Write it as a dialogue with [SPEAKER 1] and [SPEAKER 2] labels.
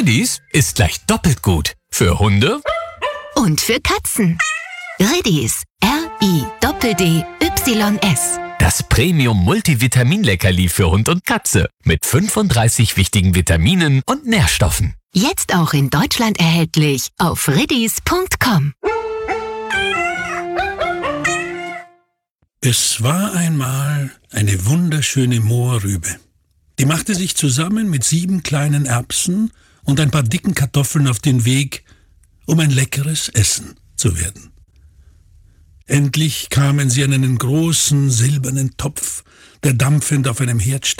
[SPEAKER 1] Riddies ist gleich doppelt gut. Für Hunde
[SPEAKER 2] und für Katzen. Riddies. R-I-D-D-Y-S.
[SPEAKER 1] Das Premium-Multivitamin-Leckerli für Hund und Katze mit 35 wichtigen Vitaminen und Nährstoffen.
[SPEAKER 2] Jetzt auch in Deutschland erhältlich auf riddies.com.
[SPEAKER 3] Es war einmal eine wunderschöne Mohrrübe. Die machte sich zusammen mit 7 kleinen Erbsen und ein paar dicken Kartoffeln auf den Weg, um ein leckeres Essen zu werden. Endlich kamen sie an einen großen silbernen Topf, der dampfend auf einem Herd stand.